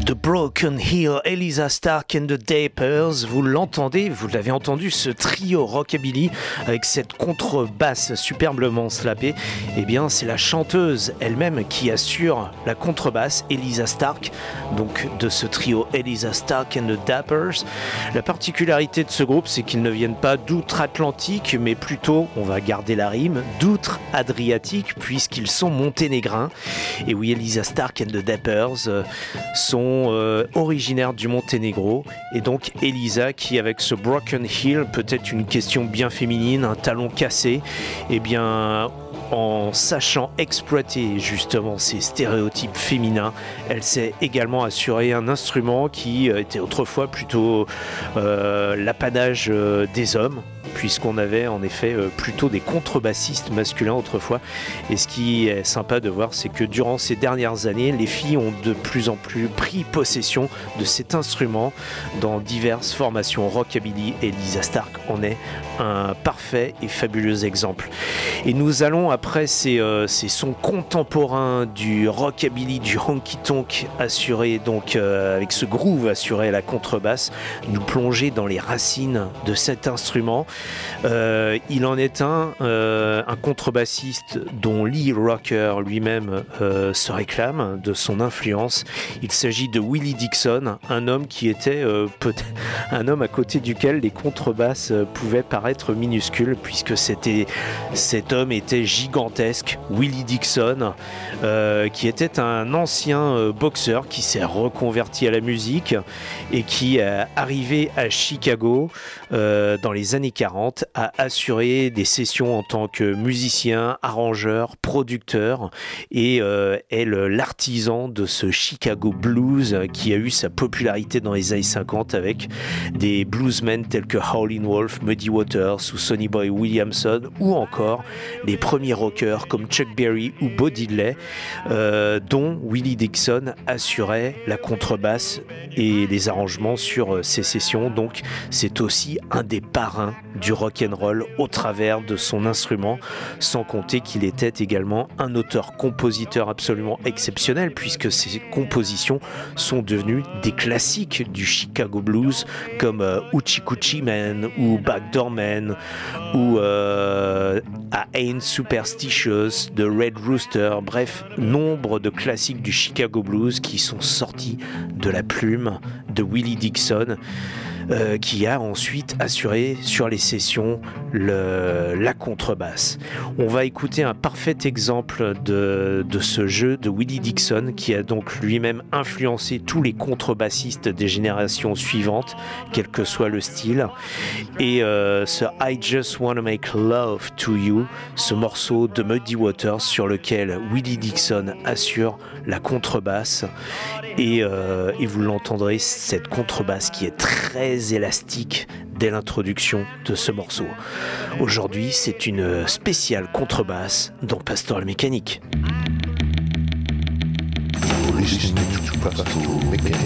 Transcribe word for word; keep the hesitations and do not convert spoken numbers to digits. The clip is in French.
The Broken Hill, Eliza Stark and the Dapers, vous l'entendez, vous l'avez entendu, ce trio rockabilly avec cette contrebasse superbement slapée, eh bien c'est la chanteuse elle-même qui assure la contrebasse, Eliza Stark, donc de ce trio Eliza Stark and the Dapers. La particularité de ce groupe, c'est qu'ils ne viennent pas d'outre-Atlantique, mais plutôt, on va garder la rime, d'outre-Adriatique, puisqu'ils sont monténégrins. Et oui, Eliza Stark and the Dapers euh, sont Euh, originaire du Monténégro, et donc Eliza qui, avec ce Broken Hill, peut-être une question bien féminine, un talon cassé, et eh bien en sachant exploiter justement ces stéréotypes féminins, elle s'est également assuré un instrument qui était autrefois plutôt euh, l'apanage euh, des hommes, puisqu'on avait en effet euh, plutôt des contrebassistes masculins autrefois. Et ce qui est sympa de voir, c'est que durant ces dernières années, les filles ont de plus en plus pris possession de cet instrument dans diverses formations rockabilly, et Eliza Stark en est un parfait et fabuleux exemple. Et nous allons, après ces, euh, ces sons contemporains du rockabilly, du honky-tonk assuré, donc euh, avec ce groove assuré à la contrebasse, nous plonger dans les racines de cet instrument. Euh, il en est un, euh, un contrebassiste dont Lee Rocker lui-même euh, se réclame de son influence. Il s'agit de Willie Dixon, un homme qui était euh, peut-être un homme à côté duquel les contrebasses euh, pouvaient paraître minuscules, puisque c'était, cet homme était gigantesque. Willie Dixon, euh, qui était un ancien euh, boxeur qui s'est reconverti à la musique et qui est arrivé à Chicago euh, dans les années quarante, a assuré des sessions en tant que musicien, arrangeur, producteur, et euh, est le, l'artisan de ce Chicago blues qui a eu sa popularité dans les années cinquante avec des bluesmen tels que Howlin' Wolf, Muddy Waters ou Sonny Boy Williamson, ou encore les premiers rockers comme Chuck Berry ou Bo Diddley, euh, dont Willie Dixon assurait la contrebasse et les arrangements sur ces sessions. Donc c'est aussi un des parrains du rock'n'roll au travers de son instrument, sans compter qu'il était également un auteur-compositeur absolument exceptionnel, puisque ses compositions sont devenues des classiques du Chicago blues, comme euh, Hoochie Coochie Man ou Backdoor Man ou euh, I Ain't Superstitious de Red Rooster. Bref, nombre de classiques du Chicago blues qui sont sortis de la plume de Willie Dixon, Euh, qui a ensuite assuré sur les sessions le, la contrebasse. On va écouter un parfait exemple de, de ce jeu de Willie Dixon, qui a donc lui-même influencé tous les contrebassistes des générations suivantes, quel que soit le style. Et euh, ce I Just Wanna Make Love to You, ce morceau de Muddy Waters sur lequel Willie Dixon assure la contrebasse, et, euh, et vous l'entendrez, cette contrebasse qui est très élastique dès l'introduction de ce morceau. Aujourd'hui, c'est une spéciale contrebasse dans Pastoral Mécanique. Listening to Pastoral Mécanique.